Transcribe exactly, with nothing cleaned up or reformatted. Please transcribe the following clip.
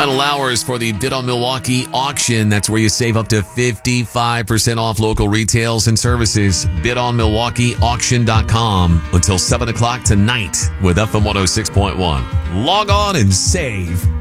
Final hours for the Bid on Milwaukee auction. That's where you save up to fifty-five percent off local retails and services. bid on milwaukee auction dot com until seven o'clock tonight with F M one oh six point one. Log on and save.